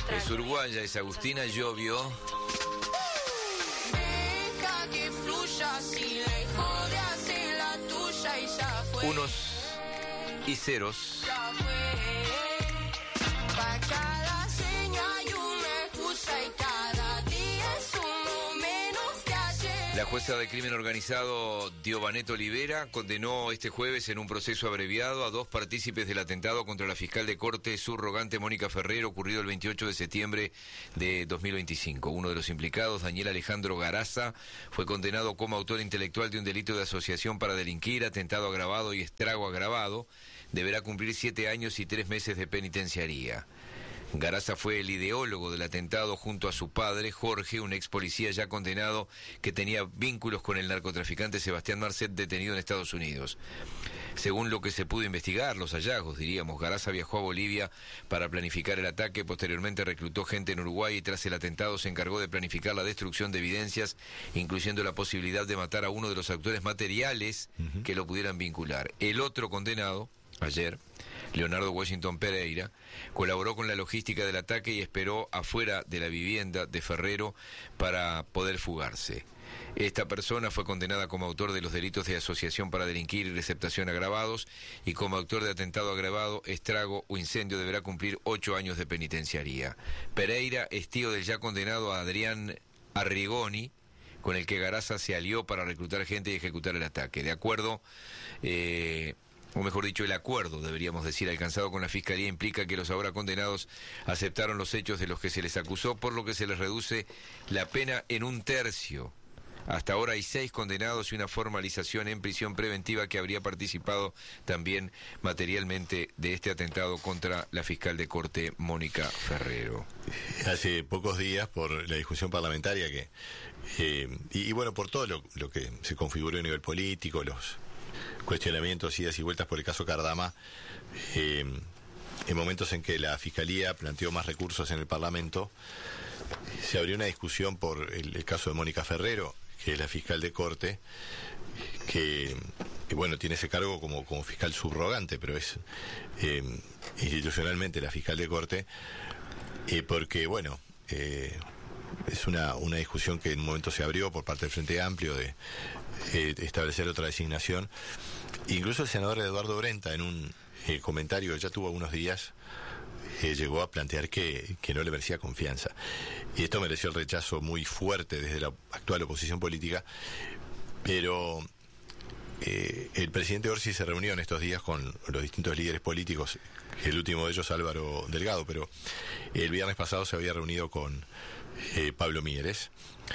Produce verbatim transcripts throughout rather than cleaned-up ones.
Es uruguaya, es Agustina Llobio. Deja que fluya, si lejos de hacer la tuya y ya fue. Unos y ceros. Ya fue. Pa' cada seña hay una excusa y cada día es uno menos que ayer. La jueza de crimen organizado Diovanet Olivera condenó este jueves en un proceso abreviado a dos partícipes del atentado contra la fiscal de corte subrogante Mónica Ferrero, ocurrido el veintiocho de septiembre de dos mil veinticinco. Uno de los implicados, Daniel Alejandro Garaza, fue condenado como autor intelectual de un delito de asociación para delinquir, atentado agravado y estrago agravado. Deberá cumplir siete años y tres meses de penitenciaría. Garaza fue el ideólogo del atentado junto a su padre, Jorge, un ex policía ya condenado que tenía vínculos con el narcotraficante Sebastián Marcet, detenido en Estados Unidos. Según lo que se pudo investigar, los hallazgos, diríamos, Garaza viajó a Bolivia para planificar el ataque, posteriormente reclutó gente en Uruguay y tras el atentado se encargó de planificar la destrucción de evidencias, incluyendo la posibilidad de matar a uno de los actores materiales uh-huh. que lo pudieran vincular. El otro condenado, ayer, Leonardo Washington Pereira, colaboró con la logística del ataque y esperó afuera de la vivienda de Ferrero para poder fugarse. Esta persona fue condenada como autor de los delitos de asociación para delinquir y receptación agravados y como autor de atentado agravado, estrago o incendio deberá cumplir ocho años de penitenciaría. Pereira es tío del ya condenado a Adrián Arrigoni, con el que Garaza se alió para reclutar gente y ejecutar el ataque. De acuerdo... Eh, o mejor dicho, el acuerdo, deberíamos decir, alcanzado con la Fiscalía implica que los ahora condenados aceptaron los hechos de los que se les acusó, por lo que se les reduce la pena en un tercio. Hasta ahora hay seis condenados y una formalización en prisión preventiva que habría participado también materialmente de este atentado contra la fiscal de corte Mónica Ferrero. Hace pocos días, por la discusión parlamentaria que eh, y, y bueno, por todo lo, lo que se configuró a nivel político, los cuestionamientos, idas y vueltas por el caso Cardama, eh, en momentos en que la Fiscalía planteó más recursos en el Parlamento, se abrió una discusión por el, el caso de Mónica Ferrero, que es la fiscal de corte, que, que bueno, tiene ese cargo como, como fiscal subrogante, pero es eh, institucionalmente la fiscal de corte, eh, porque bueno, eh, es una, una discusión que en un momento se abrió por parte del Frente Amplio de eh, establecer otra designación. Incluso el senador Eduardo Brenta, en un eh, comentario que ya tuvo algunos días, eh, llegó a plantear que, que no le merecía confianza. Y esto mereció el rechazo muy fuerte desde la actual oposición política, pero eh, el presidente Orsi se reunió en estos días con los distintos líderes políticos, el último de ellos Álvaro Delgado, pero el viernes pasado se había reunido con eh, Pablo Mieres,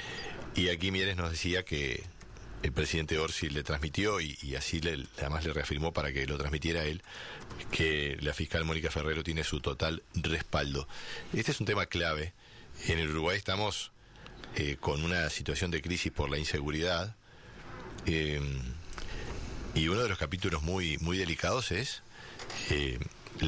y aquí Mieres nos decía que el presidente Orsi le transmitió, y, y así le, además le reafirmó para que lo transmitiera a él, que la fiscal Mónica Ferrero tiene su total respaldo. Este es un tema clave. En el Uruguay estamos eh, con una situación de crisis por la inseguridad, eh, y uno de los capítulos muy, muy delicados es eh,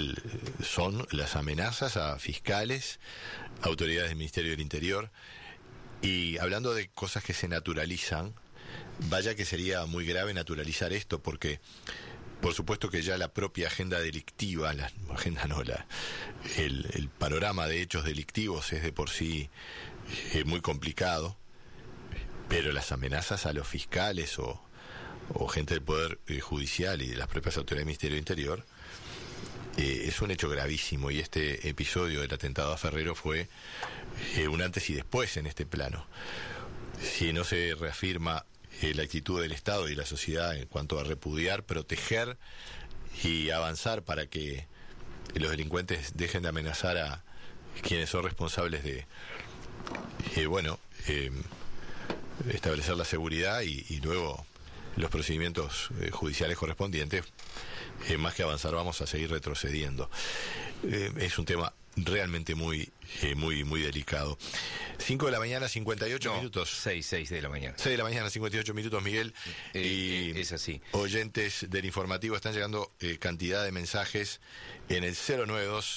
son las amenazas a fiscales, autoridades del Ministerio del Interior, y hablando de cosas que se naturalizan, vaya que sería muy grave naturalizar esto, porque por supuesto que ya la propia agenda delictiva, la agenda no, la, el, el panorama de hechos delictivos es de por sí eh, muy complicado, pero las amenazas a los fiscales o, o gente del Poder eh, Judicial y de las propias autoridades del Ministerio del Interior eh, es un hecho gravísimo, y este episodio del atentado a Ferrero fue eh, un antes y después en este plano. Si no se reafirma eh, la actitud del Estado y la sociedad en cuanto a repudiar, proteger y avanzar para que los delincuentes dejen de amenazar a quienes son responsables de, eh, bueno, eh, establecer la seguridad y, y luego los procedimientos eh, judiciales correspondientes, eh, más que avanzar vamos a seguir retrocediendo. Eh, es un tema realmente muy eh, muy muy delicado. cinco de la mañana, cincuenta y ocho no, minutos. seis, seis de la mañana. seis de la mañana, cincuenta y ocho minutos, Miguel. Eh, y es así. Oyentes del informativo, están llegando eh, cantidad de mensajes en el cero nueve dos,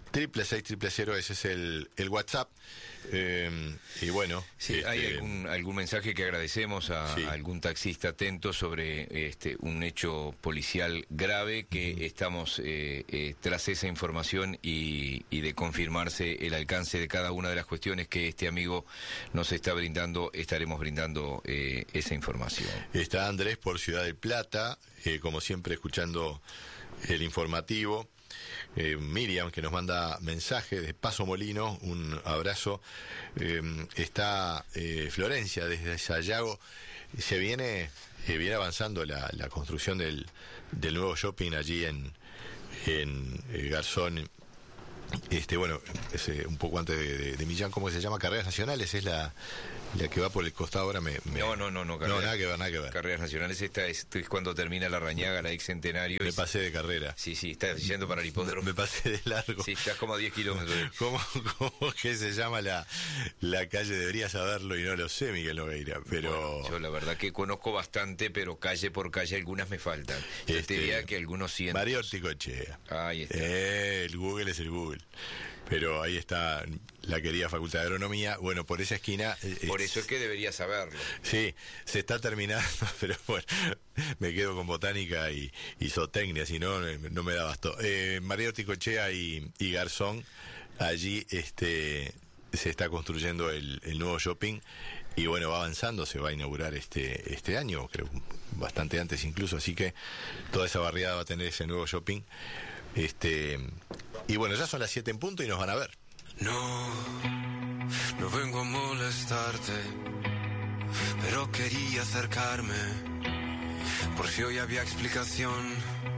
triple seis triple cero, ese es el, el WhatsApp. Eh, y bueno, sí, este, hay algún, algún mensaje que agradecemos a, sí. a algún taxista atento sobre este un hecho policial grave que uh-huh. estamos eh, eh, tras esa información y, y de confirmarse el alcance de cada una de las cuestiones que este amigo nos está brindando, estaremos brindando eh, esa información. Está Andrés por Ciudad del Plata, eh, como siempre escuchando el informativo. Eh, Miriam, que nos manda mensaje de Paso Molino, un abrazo. Eh, está eh, Florencia desde Sayago. Se viene eh, viene avanzando la, la construcción del, del nuevo shopping allí en, en eh, Garzón. Este, bueno, es eh, un poco antes de, de, de Millán, ¿cómo se llama? Carreras Nacionales, es la, la que va por el costado ahora. Me, me... No, no, no, no, carreras, no, nada que ver, nada que ver. Carreras Nacionales, esta es, es cuando termina la Rañaga, la ex Centenario. Me es... pasé de carrera. Sí, sí, estás yendo para el hipódromo. Me pasé de largo. Sí, estás como a diez kilómetros. ¿Cómo, cómo que se llama la, la calle? Debería saberlo y no lo sé, Miguel Nogueira, pero... Bueno, yo la verdad que conozco bastante, pero calle por calle algunas me faltan. Yo este, te diría que algunos cientos. Mariotti Cochea. Ahí está. Eh, el Google es el Google. Pero ahí está la querida Facultad de Agronomía. Bueno, por esa esquina... Eh, por eso es que debería saberlo. Sí, se está terminando, pero bueno, me quedo con botánica y, y zootecnia, si no, no me da basto. Eh, Mariotti Cochea y, y Garzón, allí este se está construyendo el, el nuevo shopping y bueno, va avanzando, se va a inaugurar este, este año, creo, bastante antes incluso, así que toda esa barriada va a tener ese nuevo shopping. Este y bueno, ya son las siete en punto y nos van a ver. No, no vengo a molestarte, pero quería acercarme por si hoy había explicación.